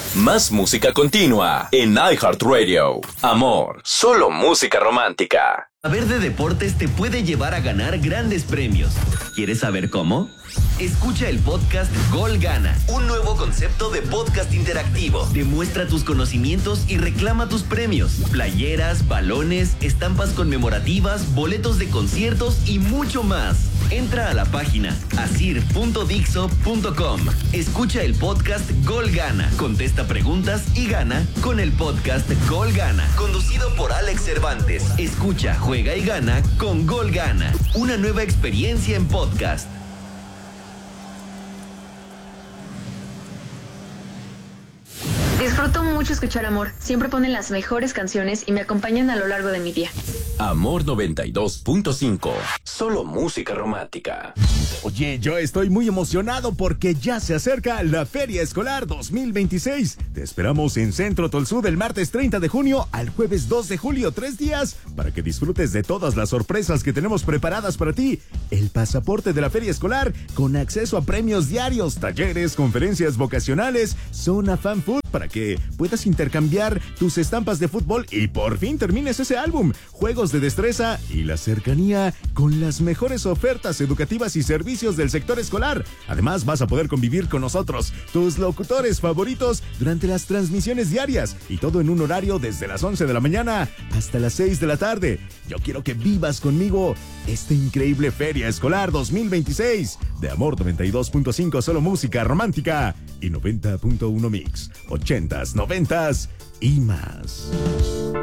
Más música continua en iHeartRadio. Amor, solo música romántica. Saber de deportes te puede llevar a ganar grandes premios. ¿Quieres saber cómo? Escucha el podcast Gol Gana, un nuevo concepto de podcast interactivo. Demuestra tus conocimientos y reclama tus premios. Playeras, balones, estampas conmemorativas, boletos de conciertos y mucho más. Entra a la página asir.dixo.com. Escucha el podcast Gol Gana. Contesta preguntas y gana con el podcast Gol Gana, conducido por Alex Cervantes. Escucha, juega y gana con Gol Gana. Una nueva experiencia en podcast. Disfruto mucho escuchar Amor. Siempre ponen las mejores canciones y me acompañan a lo largo de mi día. Amor 92.5. Solo música romántica. Oye, yo estoy muy emocionado porque ya se acerca la Feria Escolar 2026. Te esperamos en Centro Tolsú del martes 30 de junio al jueves 2 de julio, 3 días, para que disfrutes de todas las sorpresas que tenemos preparadas para ti. El pasaporte de la Feria Escolar con acceso a premios diarios, talleres, conferencias vocacionales, zona fan food para que puedas intercambiar tus estampas de fútbol y por fin termines ese álbum, juegos de destreza y la cercanía con las mejores ofertas educativas y servicios del sector escolar. Además, vas a poder convivir con nosotros, tus locutores favoritos, durante las transmisiones diarias y todo en un horario desde las 11 de la mañana hasta las 6 de la tarde. Yo quiero que vivas conmigo esta increíble Feria Escolar 2026 de Amor 92.5, solo música romántica, y 90.1 mix, 80s, 90s y más.